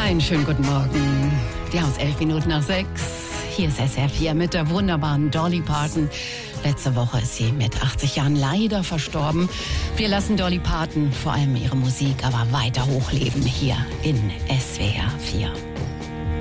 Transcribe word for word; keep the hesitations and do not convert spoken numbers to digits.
Einen schönen guten Morgen. Wir haben es elf Minuten nach sechs. Hier ist S R vier mit der wunderbaren Dolly Parton. Letzte Woche ist sie mit achtzig Jahren leider verstorben. Wir lassen Dolly Parton, vor allem ihre Musik, aber weiter hochleben hier in S W R vier.